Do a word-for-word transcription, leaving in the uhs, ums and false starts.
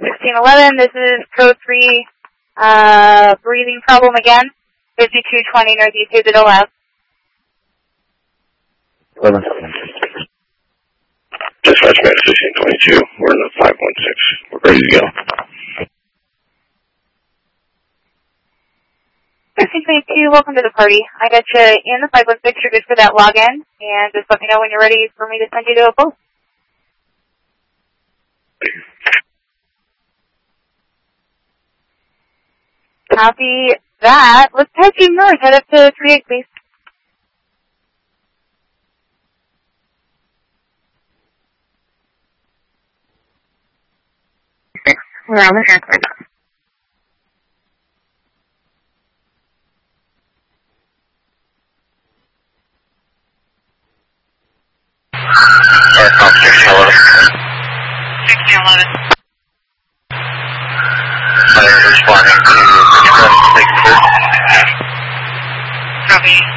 sixteen eleven, this is code three, uh, breathing problem again. fifty-two twenty Northeast Digital Lab. eleven. Dispatch back sixteen twenty-two. We're in the five one six. We're ready to go. sixteen twenty-two, welcome to the party. I got you in the five one six. You're good for that login. And just let me know when you're ready for me to send you to a post. Copy that. Let's head you north. Head up to three eight, please. We're on the transport. Aircom sixteen eleven. sixteen eleven. I'm responding to Express six two. Copy.